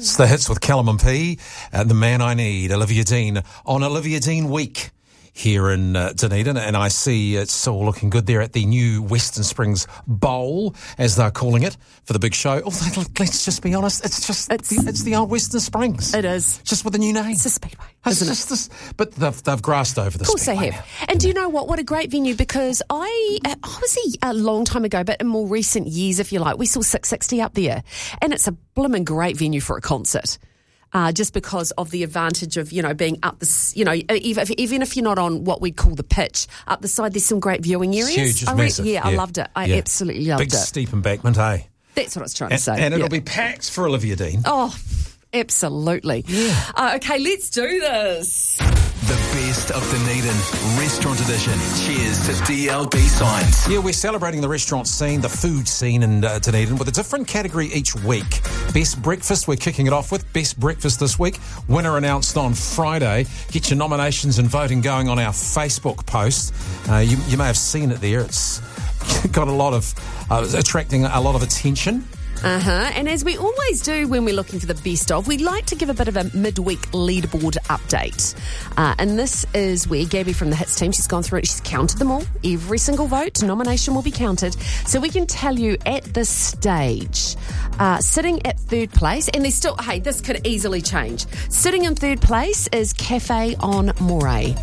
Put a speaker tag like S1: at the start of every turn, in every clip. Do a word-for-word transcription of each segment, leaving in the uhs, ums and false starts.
S1: It's the hits with Callum and P and The Man I Need, Olivia Dean, on Olivia Dean Week here in uh, Dunedin, and I see it's all looking good there at the new Western Springs Bowl, as they're calling it, for the big show. Oh, let's just be honest, it's just it's the, it's the old Western Springs.
S2: It is.
S1: Just with a new name.
S2: It's a speedway,
S1: it's
S2: isn't
S1: just
S2: it?
S1: This, but they've, they've grassed over the
S2: Of course
S1: speedway
S2: they have.
S1: now.
S2: And do you know what? What a great venue, because I, uh, obviously a long time ago, but in more recent years, if you like, we saw six sixty up there, and it's a blimmin' great venue for a concert. Uh, just because of the advantage of, you know, being up the, you know, even if, even if you're not on what we call the pitch, up the side, there's some great viewing areas.
S1: It's huge, it's
S2: I re-
S1: massive.
S2: Yeah,
S1: Yeah,
S2: I loved it. I
S1: yeah.
S2: absolutely loved
S1: Big
S2: it.
S1: steep embankment, eh?
S2: That's what I was trying
S1: And,
S2: to say.
S1: and it'll
S2: yeah.
S1: be packed for Olivia Dean.
S2: Oh, absolutely.
S1: Yeah.
S2: Uh, okay, let's do this.
S3: The best of Dunedin, Restaurant Edition. Cheers to D L B Signs.
S1: Yeah, we're celebrating the restaurant scene, the food scene in uh, Dunedin, with a different category each week. Best breakfast, we're kicking it off with. Best breakfast this week. Winner announced on Friday. Get your nominations and voting going on our Facebook post. Uh, you, you may have seen it there. It's got a lot of, uh, attracting a lot of attention.
S2: Uh-huh. And as we always do when we're looking for the best of, we like to give a bit of a midweek leaderboard update. Uh, and this is where Gabby from the Hits team, she's gone through it, she's counted them all. Every single vote, nomination will be counted. So we can tell you at this stage, uh, sitting at third place, and there's still, hey, this could easily change. Sitting in third place is Cafe on Moray.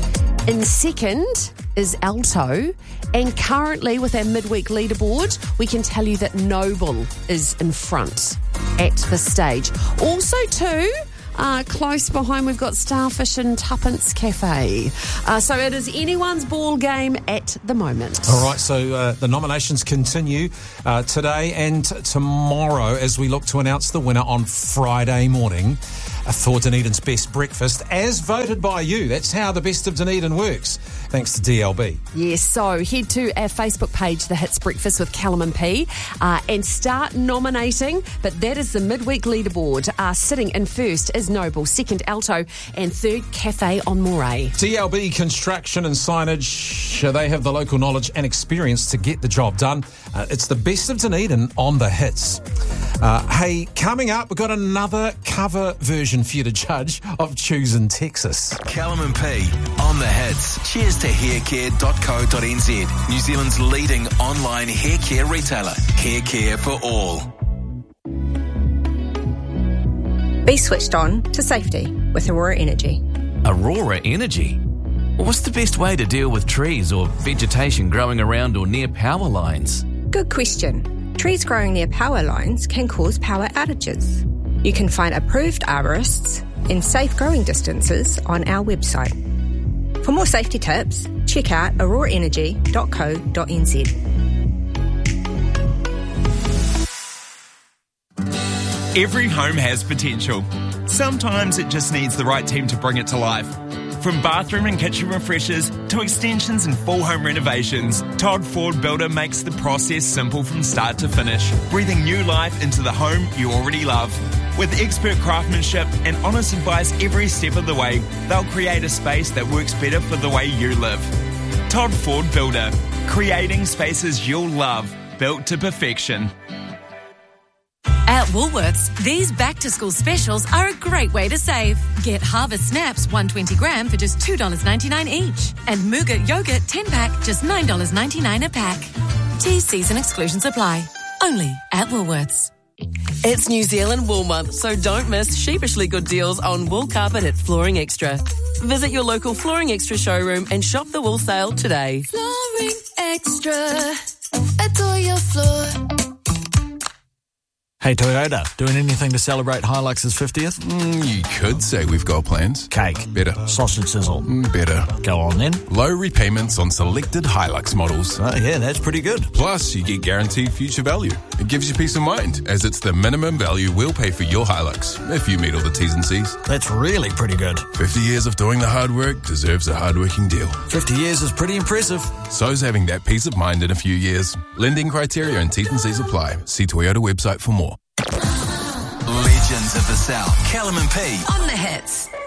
S2: In second is Alto, and currently with our midweek leaderboard, we can tell you that Noble is in front at this stage. Also too, uh, close behind we've got Starfish and Tuppence Cafe. Uh, so it is anyone's ball game at the moment.
S1: All right, so uh, the nominations continue uh, today and tomorrow as we look to announce the winner on Friday morning for Dunedin's Best Breakfast, as voted by you. That's how the Best of Dunedin works, thanks to D L B.
S2: Yes, so head to our Facebook page, The Hits Breakfast with Callum and P, uh, and start nominating. But that is the midweek leaderboard. Uh, sitting in first is Noble, second Alto, and third Cafe on Moray.
S1: D L B Construction and Signage, they have the local knowledge and experience to get the job done. Uh, it's the Best of Dunedin on the Hits. Uh, hey, coming up, we've got another cover version for you to judge of Choosing Texas.
S3: Callum and P on the Hits. Cheers to haircare dot co dot n z, New Zealand's leading online hair care retailer. Hair care for all.
S4: Be switched on to safety with Aurora Energy.
S5: Aurora Energy? What's the best way to deal with trees or vegetation growing around or near power lines?
S4: Good question. Trees growing near power lines can cause power outages. You can find approved arborists in safe growing distances on our website. For more safety tips, check out aurora energy dot co dot n z.
S6: Every home has potential. Sometimes it just needs the right team to bring it to life. From bathroom and kitchen refreshers to extensions and full home renovations, Todd Ford Builder makes the process simple from start to finish, breathing new life into the home you already love. With expert craftsmanship and honest advice every step of the way, they'll create a space that works better for the way you live. Todd Ford Builder, creating spaces you'll love, built to perfection.
S7: At Woolworths, these back-to-school specials are a great way to save. Get Harvest Snaps one hundred twenty gram for just two dollars ninety-nine each. And Muga Yogurt ten pack, just nine dollars ninety-nine a pack. T Cs and exclusions apply. Only at Woolworths.
S8: It's New Zealand Wool Month, so don't miss sheepishly good deals on wool carpet at Flooring Extra. Visit your local Flooring Extra showroom and shop the wool sale today.
S9: Flooring Extra. Adore your floor.
S10: Hey Toyota, doing anything to celebrate Hilux's fiftieth?
S11: Mm, you could say we've got plans.
S10: Cake.
S11: Better.
S10: Sausage sizzle.
S11: Mm, better.
S10: Go on then.
S11: Low repayments on selected Hilux models.
S10: Oh yeah, that's pretty good.
S11: Plus, you get guaranteed future value. It gives you peace of mind, as it's the minimum value we'll pay for your Hilux, if you meet all the T's and C's.
S10: That's really pretty good.
S11: fifty years of doing the hard work deserves a hard-working deal.
S10: fifty years is pretty impressive.
S11: So's having that peace of mind in a few years. Lending criteria and T's and C's apply. See Toyota website for more.
S3: Legends of the South. Callum and P
S7: On the Hits.